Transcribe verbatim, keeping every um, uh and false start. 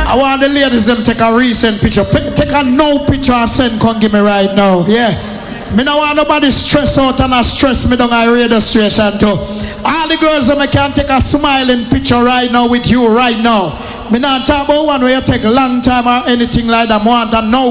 I want the ladies them take a recent picture. P- take a no picture and send, come give me right now. Yeah. Me no want nobody stress out and a stress me down a radio station too. All the girls them can take a smiling picture right now with you right now. Me not talk about one where you take a long time or anything like that. I want a no